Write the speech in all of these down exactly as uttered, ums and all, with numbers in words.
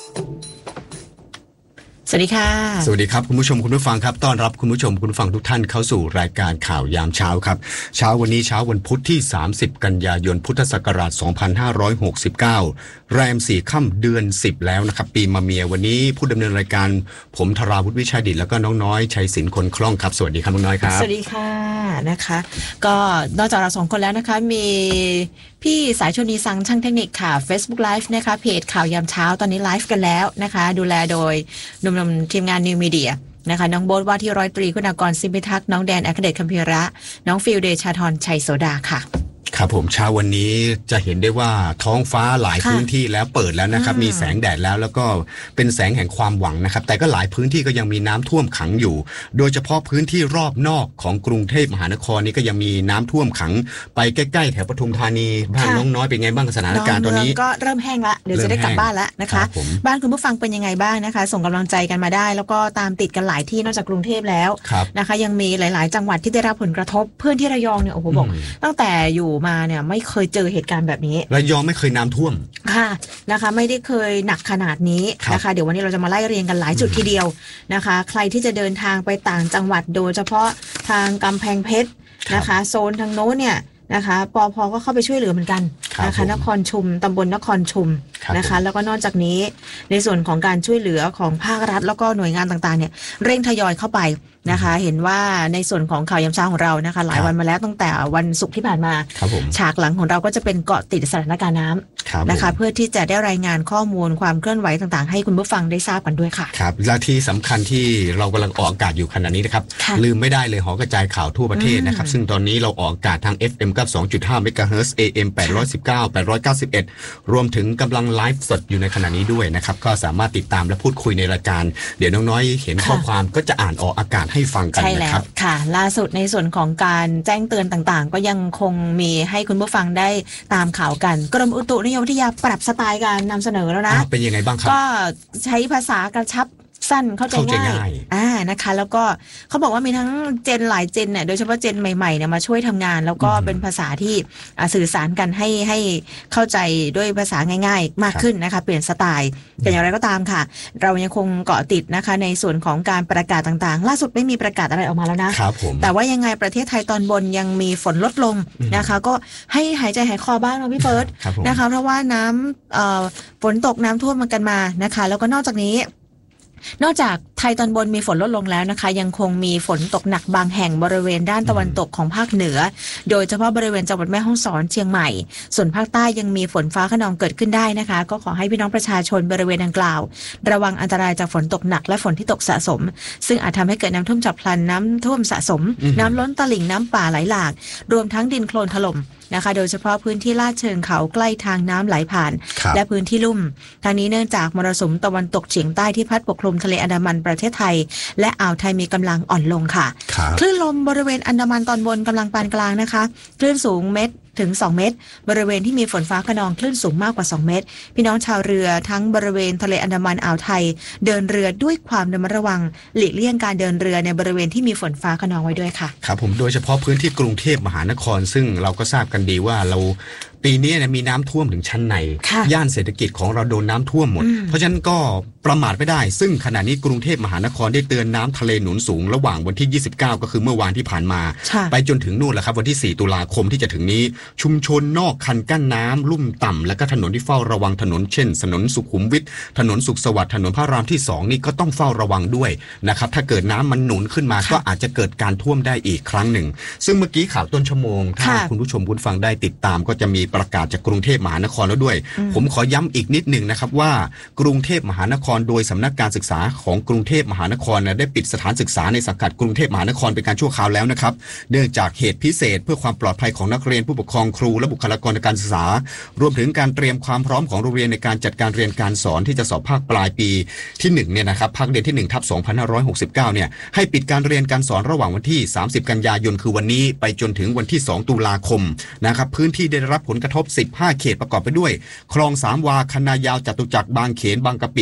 สวัสดีค่ะสวัสดีครับคุณผู้ชมคุณผู้ฟังครับต้อนรับคุณผู้ชมคุณผู้ฟังทุกท่านเข้าสู่รายการข่าวยามเช้าครับเช้าวันนี้เช้าวันพุธที่สามสิบกันยายนพุทธศักราชสองพันห้าร้อยหกสิบเก้าแรมสี่ค่ำเดือนสิบแล้วนะครับปีมะเมียวันนี้ผู้ดำเนินรายการผมธราวุฒิวิชัยดิษฐ์แล้วก็น้องน้อยชัยศิลป์คนคล่องครับสวัสดีครับน้องน้อยครับสวัสดีค่ะนะคะก็นอกจากเราสองคนแล้วนะคะมีพี่สายชนีสังช่างเทคนิคค่ะ Facebook Live นะคะเพจข่าวยามเช้าตอนนี้ไลฟ์กันแล้วนะคะดูแลโดยหนุ่มๆทีมงาน New Media นะคะน้องโบ๊ทว่าที่ร้อยตรีคุณากรซิมพิทักษ์น้องแดนอัครเดชคัมภีระน้องฟิลเดชาธรชัยโสดาค่ะครับผมเช้าวันนี้จะเห็นได้ว่าท้องฟ้าหลายพื้นที่แล้วเปิดแล้วนะครับมีแสงแดดแล้วแล้วก็เป็นแสงแห่งความหวังนะครับแต่ก็หลายพื้นที่ก็ยังมีน้ำท่วมขังอยู่โดยเฉพาะพื้นที่รอบนอกของกรุงเทพมหานครนี่ก็ยังมีน้ำท่วมขังไปใกล้ๆแถวปทุมธานีบ้านน้องน้อยเป็นไงบ้างสถานการณ์ตอนนี้ก็เริ่มแห้งละเดี๋ยวจะได้กลับบ้านแล้วนะคะบ้านคุณผู้ฟังเป็นยังไงบ้างนะคะส่งกำลังใจกันมาได้แล้วก็ตามติดกันหลายที่นอกจากกรุงเทพแล้วนะคะยังมีหลายๆจังหวัดที่ได้รับผลกระทบเพื่อนที่ระยองเนี่ยโอ้โหบอกตั้งแต่อยู่มาเนี่ยไม่เคยเจอเหตุการณ์แบบนี้ระยองไม่เคยน้ำท่วมค่ะนะคะไม่ได้เคยหนักขนาดนี้นะคะเดี๋ยววันนี้เราจะมาไล่เรียงกันหลายจุดทีเดียวนะคะใครที่จะเดินทางไปต่างจังหวัดโดยเฉพาะทางกำแพงเพชรนะคะโซนทางโน้นเนี่ยนะคะปพ.ก็เข้าไปช่วยเหลือเหมือนกันนะคะนครชุมตำบลนครชุมนะคะแล้วก็นอกจากนี้ในส่วนของการช่วยเหลือของภาครัฐแล้วก็หน่วยงานต่างๆเนี่ยเร่งทยอยเข้าไปนะคะเห็นว่าในส่วนของข่าวยามเช้าของเรานะคะหลายวันมาแล้วตั้งแต่วันศุกร์ที่ผ่านมาฉากหลังของเราก็จะเป็นเกาะติดสถานการณ์น้ำนะคะเพื่อที่จะได้รายงานข้อมูลความเคลื่อนไหวต่างๆให้คุณผู้ฟังได้ทราบกันด้วยค่ะครับและที่สำคัญที่เรากำลังออกอากาศอยู่ขณะนี้นะครับลืมไม่ได้เลยหอกระจายข่าวทั่วประเทศนะครับซึ่งตอนนี้เราออกอากาศทาง เอฟ เอ็ม เก้าสิบสองจุดห้า เมกะเฮิรตซ์ เอ เอ็ม แปดร้อยสิบเก้า แปดร้อยเก้าสิบเอ็ดรวมถึงกำลังไลฟ์สดอยู่ในขณะนี้ด้วยนะครับก็สามารถติดตามและพูดคุยในรายการเดี๋ยวน้องน้อยเห็นข้อความก็จะอ่านออกอากาศให้ฟังกันนะครับค่ะล่าสุดในส่วนของการแจ้งเตือนต่างๆก็ยังคงมีให้คุณผู้ฟังได้ตามข่าวกันกรมอุตุนิยมวิทยาปรับสไตล์การนำเสนอแล้วนะเป็นยังไงบ้างครับก็ใช้ภาษากระชับสั้นเข้าใจง่ายอ่านะคะแล้วก็เขาบอกว่ามีทั้งเจนหลายเจนเนี่ยโดยเฉพาะเจนใหม่ๆเนี่ยมาช่วยทำงานแล้วก็เป็นภาษาที่สื่อสารกันให้ให้เข้าใจด้วยภาษาง่ายๆมากขึ้นนะคะเปลี่ยนสไตล์แต่อย่างไรก็ตามค่ะเรายังคงเกาะติดนะคะในส่วนของการประกาศต่างๆล่าสุดไม่มีประกาศอะไรออกมาแล้วนะแต่ว่ายังไงประเทศไทยตอนบนยังมีฝนลดลงนะคะก็ให้หายใจหายคอบ้างนะพี่เฟิร์สนะคะเพราะว่าน้ำฝนตกน้ำท่วมมันกันมานะคะแล้วก็นอกจากนี้นอกจากไทยตอนบนมีฝนลดลงแล้วนะคะยังคงมีฝนตกหนักบางแห่งบริเวณด้านตะวันตกของภาคเหนือโดยเฉพาะบริเวณจังหวัดแม่ฮ่องสอนเชียงใหม่ส่วนภาคใต้ยังมีฝนฟ้าคะนองเกิดขึ้นได้นะคะก็ขอให้พี่น้องประชาชนบริเวณดังกล่าวระวังอันตรายจากฝนตกหนักและฝนที่ตกสะสมซึ่งอาจทำให้เกิดน้ำท่วมฉับพลันน้ำท่วมสะสมน้ำล้นตลิ่งน้ำป่าไหลหลากรวมทั้งดินโคลนถล่มนะคะโดยเฉพาะพื้นที่ลาดเชิงเขาใกล้ทางน้ำไหลผ่านและพื้นที่ลุ่มทางนี้เนื่องจากมรสุมตะวันตกเฉียงใต้ที่พัดปกคลุมทะเลอันดามันประเทศไทยและอ่าวไทยมีกำลังอ่อนลงค่ะคลื่นลมบริเวณอันดามันตอนบนกำลังปานกลางนะคะคลื่นสูงเมตรถึงสองเมตรบริเวณที่มีฝนฟ้าคะนองคลื่นสูงมากกว่าสองเมตรพี่น้องชาวเรือทั้งบริเวณทะเลอันดามันอ่าวไทยเดินเรือด้วยความระมัดระวังหลีกเลี่ยงการเดินเรือในบริเวณที่มีฝนฟ้าคะนองไว้ด้วยค่ะครับผมโดยเฉพาะพื้นที่กรุงเทพมหานครซึ่งเราก็ทราบกันดีว่าเราปีนี้เนี่ยมีน้ำท่วมถึงชั้นในย่านเศรษฐกิจของเราโดนน้ำท่วมหมดเพราะฉะนั้นก็ประมาทไม่ได้ซึ่งขณะนี้กรุงเทพมหานครได้เตือนน้ำทะเลหนุนสูงระหว่างวันที่ยี่สิบเก้าก็คือเมื่อวานที่ผ่านมาไปจนถึงนู่นแหละครับวันที่สี่ตุลาคมที่จะถึงนี้ชุมชนนอกคันกั้นน้ำลุ่มต่ำและก็ถนนที่เฝ้าระวังถนนเช่นถนนสุขุมวิทถนนสุขสวัสดิ์ถนนพระรามที่สองนี่ก็ต้องเฝ้าระวังด้วยนะครับถ้าเกิดน้ำมันหนุนขึ้นมาก็อาจจะเกิดการท่วมได้อีกครั้งหนึ่งซึ่งเมื่อกี้ข่าวต้นชั่วโมงถ้าคุณผู้ชมคุณฟังได้ติดตามก็จะมีประกาศจากกรุงเทพมหานครแล้วด้วยผมขอย้ำอีกนิดหนึ่งนะครับว่ากรุงเทพมหานครโดยสำนักการศึกษาของกรุงเทพมหานครได้ปิดสถานศึกษาในสังกัดกรุงเทพมหานครเป็นการชั่วคราวแล้วนะครับเนื่องจากเหตุพิเศษเพื่อความปลอดภัยของนักเรียนผู้ปกครองครูและบุคลากรทางการศึกษารวมถึงการเตรียมความพร้อมของโรงเรียนในการจัดการเรียนการสอนที่จะสอบภาคปลายปีที่หนึ่งเนี่ยนะครับภาคเรียนที่หนึ่งทับสองพันห้าร้อยหกสิบเก้าเนี่ยให้ปิดการเรียนการสอนระหว่างวันที่สามสิบกันยายนคือวันนี้ไปจนถึงวันที่สองตุลาคมนะครับพื้นที่ได้รับผลกระทบสิบห้าเขตประกอบไปด้วยคลองสามวาคณะยาวจตุจักรบางเขนบางกะปิบึงกุ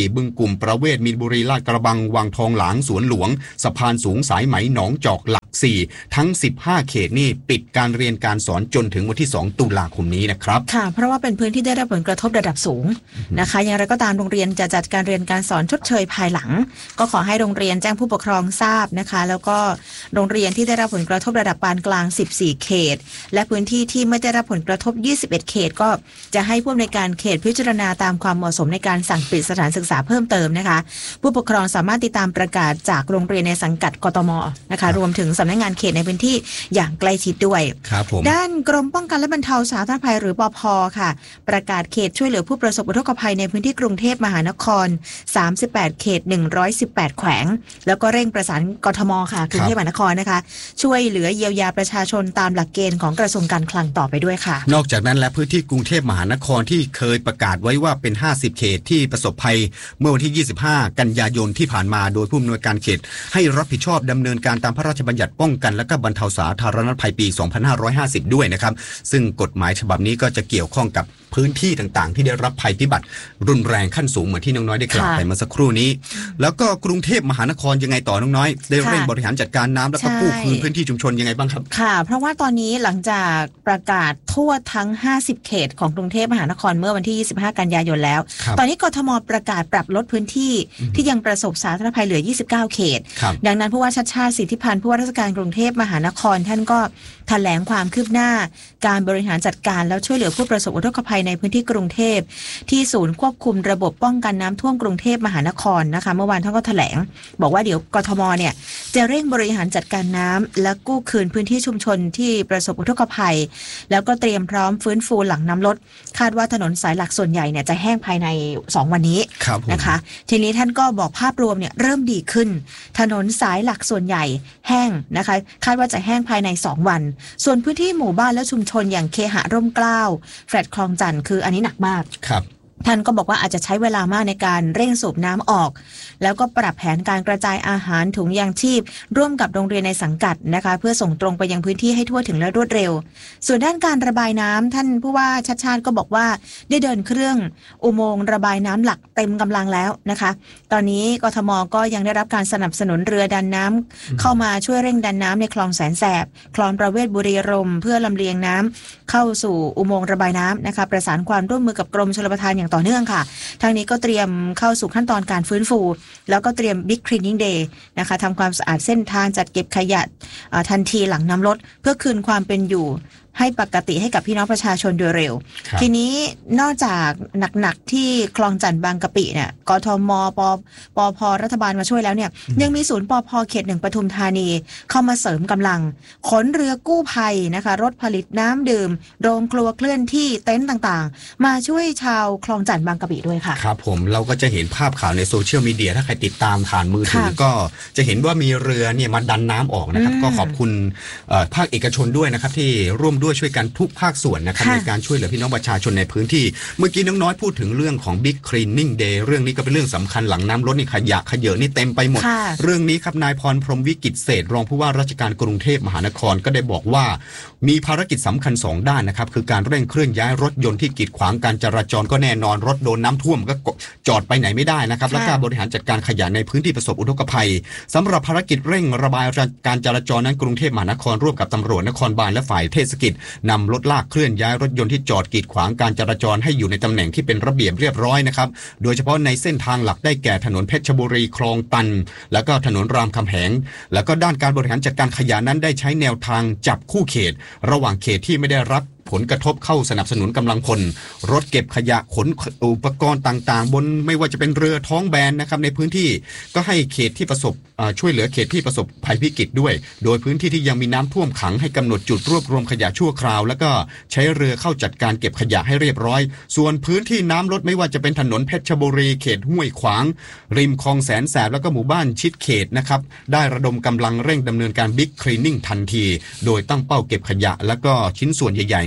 ลุ่มประเวศมีนบุรีลาดกระบังวังทองหลางสวนหลวงสะพานสูงสายไหมหนองจอกหลักสี่ทั้งสิบห้าเขตนี่ปิดการเรียนการสอนจนถึงวันที่สองตุลาคมนี้นะครับค่ะเพราะว่าเป็นพื้นที่ได้รับผลกระทบระดับสูงนะคะอย่างไรก็ตามโรงเรียนจะจัดการเรียนการสอนชดเชยภายหลังก็ขอให้โรงเรียนแจ้งผู้ปกครองทราบนะคะแล้วก็โรงเรียนที่ได้รับผลกระทบระดับปานกลางสิบสี่เขตและพื้นที่ที่ไม่ได้รับผลกระทบยี่สิบเอ็ดเขตก็จะให้ผู้อำนวยการเขตพิจารณาตามความเหมาะสมในการสั่งปิดสถานศึกษาเพิ่มเติมนะคะผู้ปกครองสามารถติดตามประกาศจากโรงเรียนในสังกัดกทมนะคะรวมถึงสำนักงานเขตในพื้นที่อย่างใกล้ชิดด้วยด้านกรมป้องกันและบรรเทาสาธารณภัยหรือปภ.ค่ะประกาศเขตช่วยเหลือผู้ประสบอุทกภัยในพื้นที่กรุงเทพมหานครสามสิบแปดเขตหนึ่งร้อยสิบแปดแขวงแล้วก็เร่งประสานกทมค่ะกรุงเทพมหานครนะคะช่วยเหลือเยียวยาประชาชนตามหลักเกณฑ์ของกระทรวงการคลังต่อไปด้วยค่ะนอกจากนั้นและพื้นที่กรุงเทพมหานครที่เคยประกาศไว้ว่าเป็นห้าสิบเขตที่ประสบภัยเมื่อวันที่ยี่สิบห้ากันยายนที่ผ่านมาโดยผู้อำนวยการเขตให้รับผิดชอบดำเนินการตามพระราชบัญญัติป้องกันและก็บรรเทาสาธารณภัยปีสองพันห้าร้อยห้าสิบด้วยนะครับซึ่งกฎหมายฉบับนี้ก็จะเกี่ยวข้องกับพื้นที่ต่างๆที่ได้รับภัยพิบัติรุนแรงขั้นสูงเหมือนที่น้องน้อยได้กล่าวไปเมื่อสักครู่นี้แล้วก็กรุงเทพมหานครยังไงต่อน้องน้อยได้เร่งบริหารจัดการน้ำแล้วก็กู้คืนพื้นที่ชุมชนยังไงบ้างครับค่ะเพราะว่าตอนนี้หลังจากประกาศทั่วทั้งห้าสิบเขตของกรุงเทพมหานครเมื่อวันที่ยี่สิบห้ากันยายนแล้วตอนนี้กทมประกาศปรับลดพื้นที่ที่ยังประสบสาธารณภัยเหลือยี่สิบเก้าเขตดังนั้นผู้ว่าชัชชาติสิทธิพันธ์ผู้ว่าราชการกรุงเทพมหานครท่านก็แถลงความคืบหน้าการบริหารจัดการแล้วช่วยเหลือผู้ประสบอุทกภัยในพื้นที่กรุงเทพที่ศูนย์ควบคุมระบบป้องกันน้ำท่วมกรุงเทพมหานครนะคะเมื่อวานท่านก็แถลงบอกว่าเดี๋ยวกทมเนี่ยจะเร่งบริหารจัดการน้ำและกู้คืนพื้นที่ชุมชนที่ประสบอุทกภัยแล้วก็เตรียมพร้อมฟื้นฟูหลังน้ำลดคาดว่าถนนสายหลักส่วนใหญ่เนี่ยจะแห้งภายในสองวันนี้นะคะทีนี้ท่านก็บอกภาพรวมเนี่ยเริ่มดีขึ้นถนนสายหลักส่วนใหญ่แห้งนะคะคาดว่าจะแห้งภายในสองวันส่วนพื้นที่หมู่บ้านและชุมชนอย่างเคหะร่มเกล้าแฟลตคลองจันทร์คืออันนี้หนักมากครับท่านก็บอกว่าอาจจะใช้เวลามากในการเร่งสูบน้ำออกแล้วก็ปรับแผนการกระจายอาหารถุงยางชีพร่วมกับโรงเรียนในสังกัดนะคะเพื่อส่งตรงไปยังพื้นที่ให้ทั่วถึงและรวดเร็วส่วนด้านการระบายน้ำท่านผู้ว่าชัชชาติก็บอกว่าได้เดินเครื่องอุโมงค์ระบายน้ำหลักเต็มกำลังแล้วนะคะตอนนี้กทมก็ยังได้รับการสนับสนุนเรือดันน้ำเข้ามาช่วยเร่งดันน้ำในคลองแสนแสบคลองประเวศบุรีรมย์เพื่อลำเลียงน้ำเข้าสู่อุโมงค์ระบายน้ำนะคะประสานความร่วมมือกับกรมชลประทานอย่างต่อเนื่องค่ะทางนี้ก็เตรียมเข้าสู่ขั้นตอนการฟื้นฟูแล้วก็เตรียม Big Cleaning Day นะคะทำความสะอาดเส้นทางจัดเก็บขยะทันทีหลังน้ำลดเพื่อคืนความเป็นอยู่ให้ปกติให้กับพี่น้องประชาชนโดยเร็วทีนี้นอกจากหนักๆที่คลองจันทน์บางกะปิเนี่ยกทมปปพรัฐบาลมาช่วยแล้วเนี่ยยังมีศูนย์ปพเขตหนึ่งปทุมธานีเข้ามาเสริมกำลังขนเรือกู้ภัยนะคะรถผลิตน้ำดื่มโรงครัวเคลื่อนที่เต็นท์ต่างๆมาช่วยชาวคลองจันทน์บางกะปิด้วยค่ะครับผมเราก็จะเห็นภาพข่าวในโซเชียลมีเดียถ้าใครติดตามผ่านมือถือก็จะเห็นว่ามีเรือเนี่ยมาดันน้ำออกนะครับก็ขอบคุณภาคเอกชนด้วยนะครับที่ร่วมด้วยช่วยกันทุกภาคส่วนนะครับในการช่วยเหลือพี่น้องประชาชนในพื้นที่เมื่อกี้น้องน้อยพูดถึงเรื่องของ Big Cleaning Day เรื่องนี้ก็เป็นเรื่องสำคัญหลังน้ำลดนี่ขยะขยะนี่เต็มไปหมดเรื่องนี้ครับนายพรพรหมวิกิตเศษรองผู้ว่าราชการกรุงเทพมหานครก็ได้บอกว่ามีภารกิจสำคัญสองด้านนะครับคือการเร่งเคลื่อนย้ายรถยนต์ที่กีดขวางการจราจรก็แน่นอนรถโดนน้ำท่วมก็จอดไปไหนไม่ได้นะครับและการบริหารจัดการขยะในพื้นที่ประสบอุทกภัยสำหรับภารกิจเร่งระบายการจราจรนั้นกรุงเทพมหานครร่วมกับตำรวจนครบาลและฝ่ายเทศกิจนำรถลากเคลื่อนย้ายรถยนต์ที่จอดกีดขวางการจราจรให้อยู่ในตำแหน่งที่เป็นระเบียบเรียบร้อยนะครับโดยเฉพาะในเส้นทางหลักได้แก่ถนนเพชรบุรีคลองตันแล้วก็ถนนรามคำแหงแล้วก็ด้านการบริหารจัดการขยะนั้นได้ใช้แนวทางจับคู่เขตระหว่างเขตที่ไม่ได้รับผลกระทบเข้าสนับสนุนกำลังพลรถเก็บขยะขนอุปกรณ์ต่างๆบนไม่ว่าจะเป็นเรือท้องแบนนะครับในพื้นที่ก็ให้เขตที่ประสบช่วยเหลือเขตที่ประสบภัยพิกฤตด้วยโดยพื้นที่ที่ยังมีน้ำท่วมขังให้กำหนดจุดรวบรวมขยะชั่วคราวแล้วก็ใช้เรือเข้าจัดการเก็บขยะให้เรียบร้อยส่วนพื้นที่น้ำลดไม่ว่าจะเป็นถนนเพชรบุรีเขตห้วยขวางริมคลองแสนแสบแล้วก็หมู่บ้านชิดเขตนะครับได้ระดมกำลังเร่งดำเนินการ Big Cleaning ทันทีโดยตั้งเป้าเก็บขยะแล้วก็ชิ้นส่วนใหญ่ๆ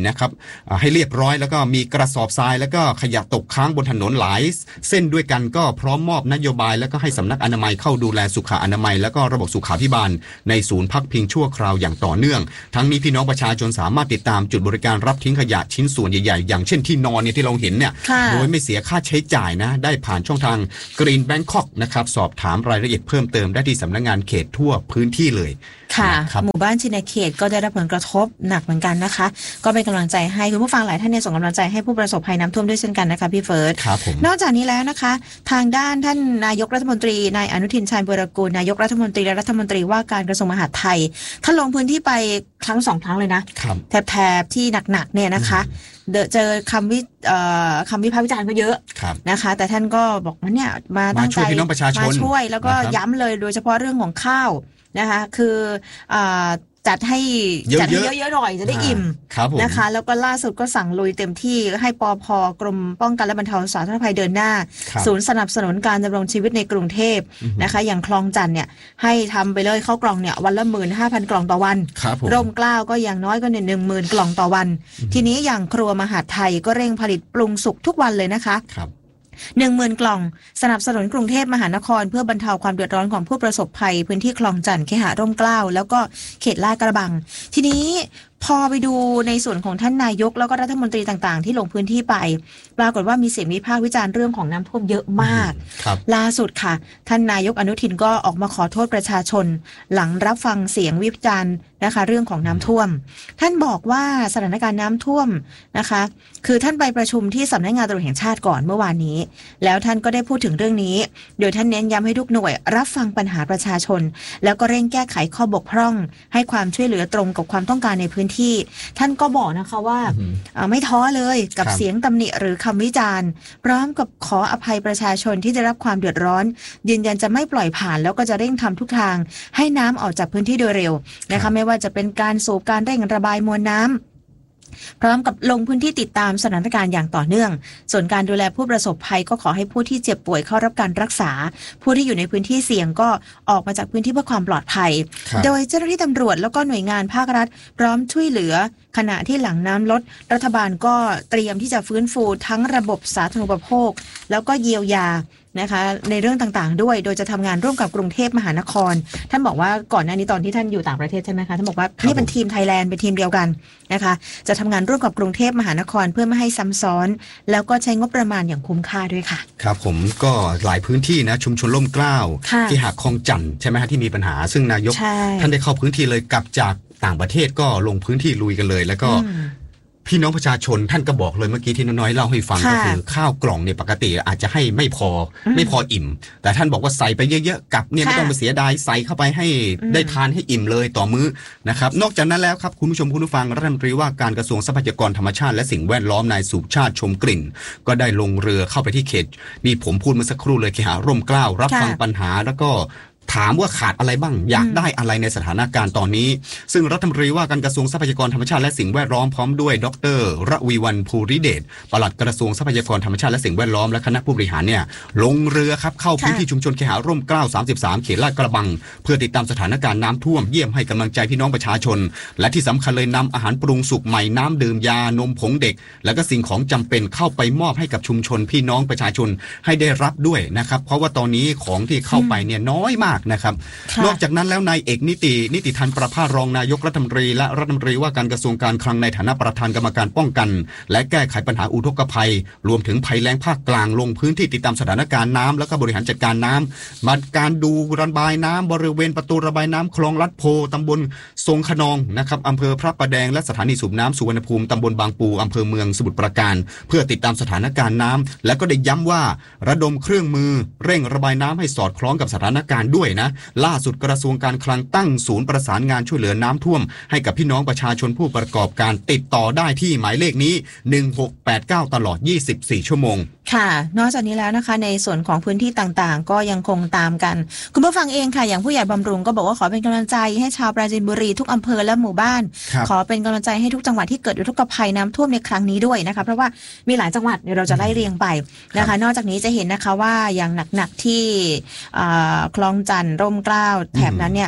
นะครับให้เรียบร้อยแล้วก็มีกระสอบทรายแล้วก็ขยะตกค้างบนถนนหลายเส้นด้วยกันก็พร้อมมอบนโยบายแล้วก็ให้สำนักอนามัยเข้าดูแลสุขอนามัยแล้วก็ระบบสุขาภิบาลในศูนย์พักพิงชั่วคราวอย่างต่อเนื่องทั้งนี้พี่น้องประชาชนสามารถติดตามจุดบริการรับทิ้งขยะชิ้นส่วนใหญ่ๆอย่างเช่นที่นอนเนี่ยที่เราเห็นเนี่ยโดยไม่เสียค่าใช้จ่ายนะได้ผ่านช่องทาง Green Bangkok นะครับสอบถามรายละเอียดเพิ่มเติมได้ที่สำนักงานเขตทั่วพื้นที่เลยค่ะหมู่บ้านชินเขตก็ได้รับผลกระทบหนักเหมือนกันนะคะก็เป็นกำลังใจให้คุณผู้ฟังหลายท่านเนี่ยส่งกำลังใจให้ผู้ประสบภัยน้ำท่วมด้วยเช่นกันนะคะพี่เฟิร์สนอกจากนี้แล้วนะคะทางด้านท่านนายกรัฐมนตรีนายอนุทินชาญวิรากูลนายกรัฐมนตรีและรัฐมนตรีว่าการกระทรวงมหาดไทยท่านลงพื้นที่ไปครั้งสองครั้งเลยนะแถบๆที่หนักๆเนี่ยนะคะเจอคำวิคำวิพากษ์วิจารณ์ก็เยอะนะคะแต่ท่านก็บอกว่าเนี่ยมาตั้งใจมาช่วยแล้วก็ย้ำเลยโดยเฉพาะเรื่องของข้าวนะคะคือจัดให้จัดให้เยอะๆหน่อยจะได้อิ่มนะคะแล้วก็ล่าสุดก็สั่งลุยเต็มที่ให้ปภ.กรมป้องกันและบรรเทาสาธารณภัยเดินหน้าศูนย์สนับสนุนการดำรงชีวิตในกรุงเทพนะคะอย่างคลองจันทน์เนี่ยให้ทำไปเลยข้าวกล่องเนี่ยวันละ หนึ่งหมื่นห้าพัน กล่องต่อวันร่มเกล้าก็อย่างน้อยก็เนี่ย หนึ่งหมื่น กล่องต่อวันทีนี้อย่างครัวมหาดไทยก็เร่งผลิตปรุงสุกทุกวันเลยนะคะหนึ่งหมื่นกล่องสนับสนุนกรุงเทพมหานครเพื่อบรรเทาความเดือดร้อนของผู้ประสบภัยพื้นที่คลองจันทน์เคหะร่มเกล้าแล้วก็เขตลาดกระบังทีนี้พอไปดูในส่วนของท่านนายกแล้วก็รัฐมนตรีต่างๆที่ลงพื้นที่ไปปรากฏว่ามีเสียงวิพากษ์วิจารณ์เรื่องของน้ำท่วมเยอะมากล่าสุดค่ะท่านนายกอนุทินก็ออกมาขอโทษประชาชนหลังรับฟังเสียงวิจารณ์นะคะเรื่องของน้ำท่วมท่านบอกว่าสถานการณ์น้ำท่วมนะคะคือท่านไปประชุมที่สำนักงานตำรวจแห่งชาติก่อนเมื่อวานนี้แล้วท่านก็ได้พูดถึงเรื่องนี้โดยท่านเน้นย้ำให้ทุกหน่วยรับฟังปัญหาประชาชนแล้วก็เร่งแก้ไขข้อบกพร่องให้ความช่วยเหลือตรงกับความต้องการในพื้นที่ท่านก็บอกนะคะว่าไม่ท้อเลยกับเสียงตำหนิหรือคำวิจารณ์พร้อมกับขออภัยประชาชนที่ได้รับความเดือดร้อนยืนยันจะไม่ปล่อยผ่านแล้วก็จะเร่งทำทุกทางให้น้ำออกจากพื้นที่โดยเร็วนะคะไม่ว่าจะเป็นการสูบการเร่งระบายมวลน้ำพร้อมกับลงพื้นที่ติดตามสถานการณ์อย่างต่อเนื่องส่วนการดูแลผู้ประสบภัยก็ขอให้ผู้ที่เจ็บป่วยเข้ารับการรักษาผู้ที่อยู่ในพื้นที่เสี่ยงก็ออกมาจากพื้นที่เพื่อความปลอดภัยโดยเจ้าหน้าที่ตำรวจแล้วก็หน่วยงานภาครัฐพร้อมช่วยเหลือขณะที่หลังน้ำลดรัฐบาลก็เตรียมที่จะฟื้นฟูทั้งระบบสาธารณูปโภคแล้วก็เยียวยานะคะในเรื่องต่างๆด้วยโดยจะทำงานร่วมกับกรุงเทพมหานครท่านบอกว่าก่อนหน้านี้ตอนที่ท่านอยู่ต่างประเทศใช่ไหมคะท่านบอกว่านี่เป็นทีมไทยแลนด์เป็นทีมเดียวกันนะคะจะทำงานร่วมกับกรุงเทพมหานครเพื่อไม่ให้ซ้ำซ้อนแล้วก็ใช้งบประมาณอย่างคุ้มค่าด้วยค่ะครับผมก็หลายพื้นที่นะชุมชนร่มเกล้าที่หาดคลองจันทน์ใช่ไหมฮะที่มีปัญหาซึ่งนายกท่านได้เข้าพื้นที่เลยกลับจากต่างประเทศก็ลงพื้นที่ลุยกันเลยแล้วก็พี่น้องประชาชนท่านก็บอกเลยเมื่อกี้ที่น้อยๆเล่าให้ฟังก็คือข้าวกล่องเนี่ยปกติอาจจะให้ไม่พอไม่พออิ่มแต่ท่านบอกว่าใส่ไปเยอะๆกับเนี่ยไม่ต้องไปเสียดายใส่เข้าไปให้ได้ทานให้อิ่มเลยต่อมื้อนะครับนอกจากนั้นแล้วครับคุณผู้ชมคุณผู้ฟังรัฐมนตรีว่าการกระทรวงทรัพยากรธรรมชาติและสิ่งแวดล้อมนายสุชาติชมกลิ่นก็ได้ลงเรือเข้าไปที่เขตนี่ผมพูดเมื่อสักครู่เลยเคหะร่มเกล้ารับฟังปัญหาแล้วก็ถามว่าขาดอะไรบ้างอยากได้อะไรในสถานการณ์ตอนนี้ซึ่งรัฐมนตรีว่าการกระทรวงทรัพยากรธรรมชาติและสิ่งแวดล้อมพร้อมด้วยดร.ระวีวรรณภูริเดชปลัดกระทรวงทรัพยากรธรรมชาติและสิ่งแวดล้อมและคณะผู้บริหารเนี่ยลงเรือครับเข้าพื้นที่ชุมชนเคหะร่มเกล้าสามสิบสามเขตลาดกระบังเพื่อติดตามสถานการณ์น้ำท่วมเยี่ยมให้กำลังใจพี่น้องประชาชนและที่สำคัญเลยนำอาหารปรุงสุกใหม่น้ำดื่มยานมผงเด็กและก็สิ่งของจำเป็นเข้าไปมอบให้กับชุมชนพี่น้องประชาชนให้ได้รับด้วยนะครับเพราะว่าตอนนี้ของที่เข้าไปเนี่ยน้อยมากนะครับนอกจากนั้นแล้วนายเอกนิตินิติธันประภารองนายกรัฐมนตรีและรัฐมนตรีว่าการกระทรวงการคลังในฐานะประธานกรรมการป้องกันและแก้ไขปัญหาอุทกภัยรวมถึงภัยแล้งภาคกลางลงพื้นที่ติดตามสถานการณ์น้ำและก็บริหารจัดการน้ำมาการดูระบายน้ำบริเวณประตูระบายน้ำคลองลัดโพตำบลทรงขนองนะครับอำเภอพระประแดงและสถานีสูบน้ำสุวรรณภูมิตำบลบางปูอำเภอเมืองสมุทรปราการเพื่อติดตามสถานการณ์น้ำและก็ได้ย้ำว่าระดมเครื่องมือเร่งระบายน้ำให้สอดคล้องกับสถานการณ์ด้วยนะล่าสุดกระทรวงการคลังตั้งศูนย์ประสานงานช่วยเหลือน้ำท่วมให้กับพี่น้องประชาชนผู้ประกอบการติดต่อได้ที่หมายเลขนี้หนึ่งหกแปดเก้าตลอดยี่สิบสี่ชั่วโมงค่ะนอกจากนี้แล้วนะคะในส่วนของพื้นที่ต่างๆก็ยังคงตามกันคุณผู้ฟังเองค่ะอย่างผู้ใหญ่บำรุงก็บอกว่าขอเป็นกำลังใจให้ชาวปราจีนบุรีทุกอำเภอและหมู่บ้านขอเป็นกำลังใจให้ทุกจังหวัดที่เกิดอุทกภัยน้ำท่วมในครั้งนี้ด้วยนะคะเพราะว่ามีหลายจังหวัดเดี๋ยวเราจะไล่เรียงไปนะคะนอกจากนี้จะเห็นนะคะว่าอย่างหนักๆที่คลองจันทน์ร่มเกล้าแถบนั้นเนี่ย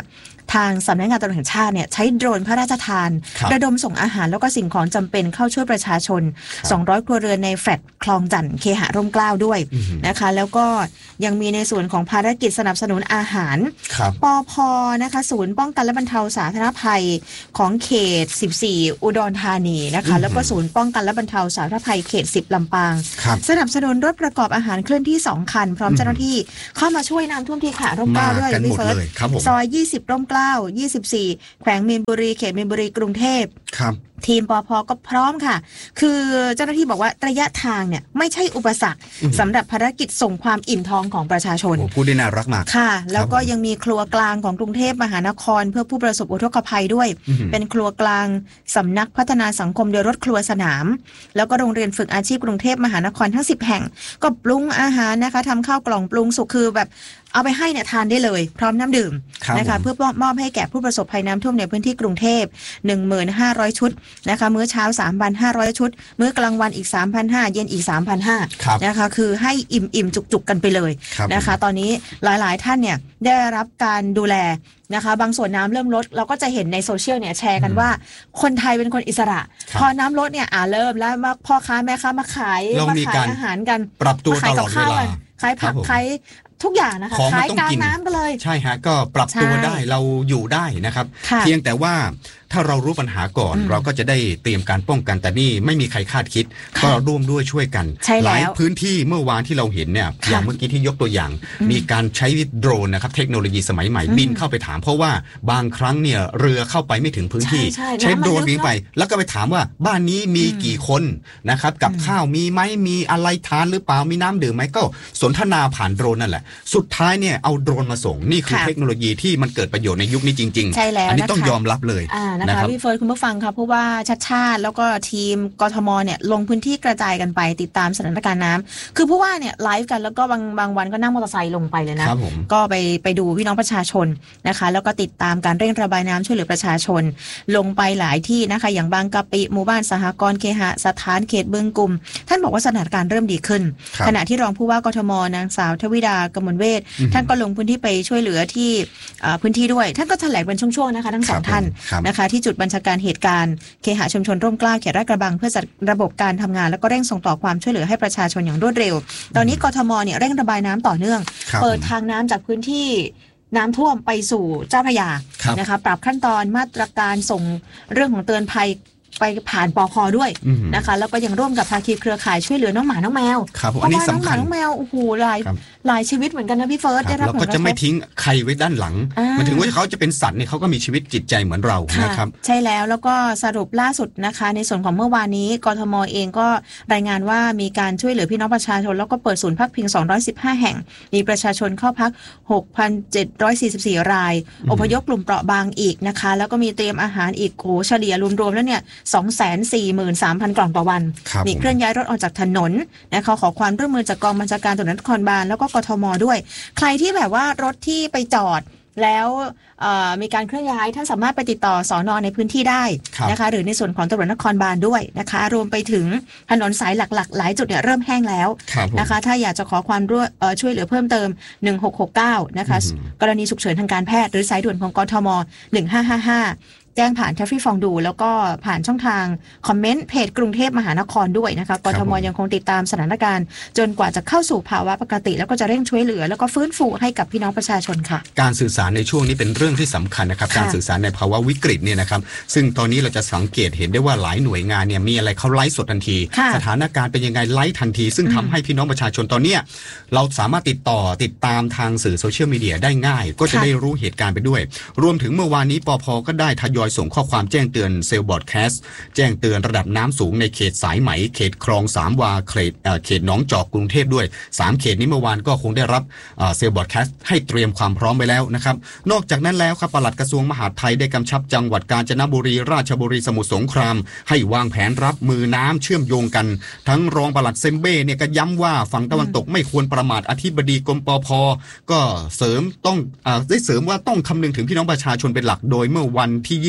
ทางสำนักงานตำรวจแห่งชาติเนี่ยใช้โดรนพระราชทานระดมส่งอาหารแล้วก็สิ่งของจำเป็นเข้าช่วยประชาชนสองร้อยครัวเรือนในแฟลตคลองจันทร์เคหะร่มเกล้าด้วยนะคะแล้วก็ยังมีในส่วนของภารกิจสนับสนุนอาหารปพ.นะคะศูนย์ป้องกันและบรรเทาสาธารณภัยของเขตสิบสี่อุดรธานีนะคะแล้วก็ศูนย์ป้องกันและบรรเทาสาธารณภัยเขตสิบลำปางสนับสนุนรถประกอบอาหารเคลื่อนที่สองคันพร้อมเจ้าหน้าที่เข้ามาช่วยน้ำท่วมที่เคหะร่มเกล้าด้วยพี่เฟิร์สซอยยี่สิบร่มเกล้ายี่สิบสี่แขวงมีนบุรีเขตมีนบุรีกรุงเทพครับทีมปพ.ก็พร้อมค่ะคือเจ้าหน้าที่บอกว่าระยะทางเนี่ยไม่ใช่อุปสรรคสำหรับภารกิจส่งความอิ่มท้องของประชาชนพูดได้น่ารักมากค่ะแล้วก็ยังมีครัวกลางของกรุงเทพมหานครเพื่อผู้ประสบอุทกภัยด้วยเป็นครัวกลางสำนักพัฒนาสังคมโดยรถครัวสนามแล้วก็โรงเรียนฝึกอาชีพกรุงเทพมหานครทั้งสิบแห่งก็ปรุงอาหารนะคะทำข้าวกล่องปรุงสุกคือแบบเอาไปให้เนี่ยทานได้เลยพร้อมน้ำดื่มนะคะเพื่อมอบให้แก่ผู้ประสบภัยน้ำท่วมในพื้นที่กรุงเทพ หนึ่งหมื่นห้าร้อย ชุดนะคะมื้อเช้า สามพันห้าร้อย ชุดมื้อกลางวันอีก สามพันห้าร้อย เย็นอีก สามพันห้าร้อย นะคะคือให้อิ่มๆจุกๆกันไปเลยนะคะตอนนี้หลายๆท่านเนี่ยได้รับการดูแลนะคะบางส่วนน้ำเริ่มลดเราก็จะเห็นในโซเชียลเนี่ยแชร์กันว่าคนไทยเป็นคนอิสระพอน้ำลดเนี่ยอ่าเริ่มแล้วมาพ่อค้าแม่ค้ามาขายมาขายอาหารกันปรับตัวตลอดเวลาขายผักขายทุกอย่างนะคะขายกลางน้ำกันเลยใช่ฮะก็ปรับตัวได้เราอยู่ได้นะครับเพียงแต่ว่าถ้าเรารู้ปัญหาก่อนเราก็จะได้เตรียมการป้องกันแต่นี่ไม่มีใครคาดคิดก็ร่วมด้วยช่วยกันหลายพื้นที่เมื่อวานที่เราเห็นเนี่ยอย่างเมื่อกี้ที่ยกตัวอย่างมีการใช้โดรนนะครับเทคโนโลยีสมัยใหม่บินเข้าไปถามเพราะว่าบางครั้งเนี่ยเรือเข้าไปไม่ถึงพื้นที่ใช้โดรนบินไปแล้วก็ไปถามว่าบ้านนี้มีกี่คนนะครับกับข้าวมีไหมมีอะไรทานหรือเปล่ามีน้ำดื่มไหมก็สนทนาผ่านโดรนนั่นแหละสุดท้ายเนี่ยเอาโดรนมาส่งนี่คือเทคโนโลยีที่มันเกิดประโยชน์ในยุคนี้จริงๆอันนี้ต้องยอมรับเลยนะคะพี่เฟิร์สคุณผู้ฟังค่ะเพราะว่าชัดชาติแล้วก็ทีมกทมเนี่ยลงพื้นที่กระจายกันไปติดตามสถานการณ์น้ำคือผู้ว่าเนี่ยไลฟ์กันแล้วก็บางบางวันก็นั่งมอเตอร์ไซค์ลงไปเลยนะก็ไปไปดูพี่น้องประชาชนนะคะแล้วก็ติดตามการเร่งระบายน้ำช่วยเหลือประชาชนลงไปหลายที่นะคะอย่างบางกะปิหมู่บ้านสหกรณ์เคหสถานเขตบึงกุมท่านบอกว่าสถานการณ์เริ่มดีขึ้นขณะที่รองผู้ว่ากทมนางสาวทวิดากมลเวชท่านก็ลงพื้นที่ไปช่วยเหลือที่พื้นที่ด้วยท่านก็แถลงเป็นช่วงๆนะคะทั้งสองท่านนะคะที่จุดบัญชาการเหตุการณ์เคหะชุมชนร่มเกล้าเขตลาดกระบังเพื่อจัดระบบการทำงานแล้วก็เร่งส่งต่อความช่วยเหลือให้ประชาชนอย่างรวดเร็วตอนนี้กทมเนี่ยเร่งระบายน้ำต่อเนื่องเปิดทางน้ำจากพื้นที่น้ำท่วมไปสู่เจ้าพระยานะคะปรับขั้นตอนมาตรการส่งเรื่องของเตือนภัยไปผ่านปค.ด้วยนะคะแล้วก็ยังร่วมกับภาคีเครือข่ายช่วยเหลือน้องหมาน้องแมวครับอันนี้สำคัญน้องหมาน้องแมวโอ้โหหลายหลายชีวิตเหมือนกันนะพี่เฟิร์สได้รับผลกระทบเราก็จะไม่ทิ้งใครไว้ด้านหลังมันถึงว่าเขาจะเป็นสัตว์เนี่ยเขาก็มีชีวิตจิตใจเหมือนเรานะครับใช่แล้วแล้วก็สรุปล่าสุดนะคะในส่วนของเมื่อวานนี้กทมเองก็รายงานว่ามีการช่วยเหลือพี่น้องประชาชนแล้วก็เปิดศูนย์พักพิงสองร้อยสิบห้าแห่งมีประชาชนเข้าพัก หกพันเจ็ดร้อยสี่สิบสี่ รายอพยพกลุ่มเปราะบางอีกนะคะแล้วก็มีเตรียมอาหารอีกโหเฉลี่ยรวมๆแล้วเนี่ย สองแสนสี่หมื่นสามพัน กล่องต่อวันมีเคลื่อนย้ายรถออกจากถนนนะคะขอความร่วมมือจากกองบัญชาการตำรวจนครบาลแล้วก็กทมด้วยใครที่แบบว่ารถที่ไปจอดแล้วมีการเคลื่อนย้ายท่านสามารถไปติดต่อสอนอในพื้นที่ได้นะคะหรือในส่วนของตำรวจนครบาลด้วยนะคะรวมไปถึงถนนสายหลักๆหลายจุดเนี่ยเริ่มแห้งแล้วนะคะถ้าอยากจะขอความช่วยเหลือเพิ่มเติมหนึ่งหกหกเก้านะคะกรณีฉุกเฉินทางการแพทย์หรือสายด่วนของกทมหนึ่งห้าห้าห้าแจ้งผ่านแทฟฟี่ฟองดูแล้วก็ผ่านช่องทางคอมเมนต์เพจกรุงเทพมหานครด้วยนะคะกทมยังคงติดตามสถานการณ์จนกว่าจะเข้าสู่ภาวะปกติแล้วก็จะเร่งช่วยเหลือแล้วก็ฟื้นฟูให้กับพี่น้องประชาชนค่ะการสื่อสารในช่วงนี้เป็นเรื่องที่สำคัญนะครับการสื่อสารในภาวะวิกฤตเนี่ยนะครับซึ่งตอนนี้เราจะสังเกตเห็นได้ว่าหลายหน่วยงานเนี่ยมีอะไรเขาไลฟ์สดทันทีสถานการณ์เป็นยังไงไลฟ์ทันทีซึ่งทำให้พี่น้องประชาชนตอนนี้เราสามารถติดต่อติดตามทางสื่อโซเชียลมีเดียได้ง่ายก็จะได้รู้เหตุการณ์ไปด้วยรวมถึงเมื่อวานนี้ปภ.ก็ได้ทยอยส่งข้อความแจ้งเตือนเซลล์บอร์ดแคสต์แจ้งเตือนระดับน้ำสูงในเขตสายไหมเขตคลองสามวาเขตเขตหนองจอกกรุงเทพด้วยสามเขตนี้เมื่อวานก็คงได้รับเซลล์บอร์ดแคสต์ให้เตรียมความพร้อมไปแล้วนะครับนอกจากนั้นแล้วครับปลัดกระทรวงมหาดไทยได้กำชับจังหวัดกาญจนบุรีราชบุรีสมุทรสงครามให้วางแผนรับมือน้ำเชื่อมโยงกันทั้งรองปลัดเซมเบ้เนี่ยก็ย้ำว่าฝั่งตะวันตกไม่ควรประมาทอธิบดีกรมปภ.ก็เสริมต้องได้เสริมว่าต้องคำนึงถึงพี่น้องประชาชนเป็นหลักโดยเมื่อวันที่ยี่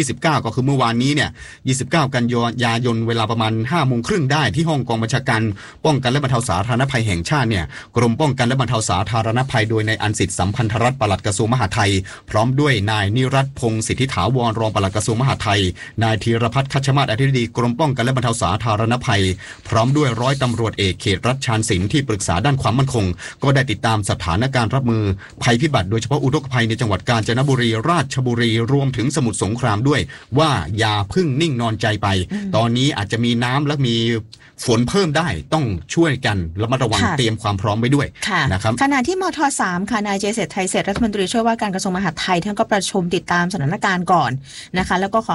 ยี่สิบเก้าก็คือเมื่อวานนี้เนี่ยยี่สิบเก้ากันยายนเวลาประมาณห้าโมงครึ่งได้ที่ห้องกองบัญชาการป้องกันและบรรเทาสาธารณภัยแห่งชาติเนี่ยกรมป้องกันและบรรเทาสาธารณภัยโดยนายอันสิทธิ์สัมพันธรัตน์ปลัดกระทรวงมหาดไทยพร้อมด้วยนายนิรัตน์พงศ์สิทธิถาวรรองปลัดกระทรวงมหาดไทยนายธีรพัฒน์คัชมาศอธิบดีกรมป้องกันและบรรเทาสาธารณภัยพร้อมด้วยร้อยตำรวจเอกเขตรัชชานสินที่ปรึกษาด้านความมั่นคงก็ได้ติดตามสถานการณ์รับมือภัยพิบัติโดยเฉพาะอุทกภัยในจังหวัดกาญจนบุรีราชบุรีรวมถึงสมุทรสงครามด้วยว่าอย่าพึ่งนิ่งนอนใจไปตอนนี้อาจจะมีน้ำและมีฝนเพิ่มได้ต้องช่วยกันระมัดระวังเตรียมความพร้อมไว้ด้วยนะครับขณะที่มทสามค่ะนายเจษฎไทยเศรษฐ์รัฐมนตรีช่วยว่าการกระทรวงมหาดไทยท่านก็ประชุมติดตามสถานการณ์ก่อนนะคะแล้วก็ขอ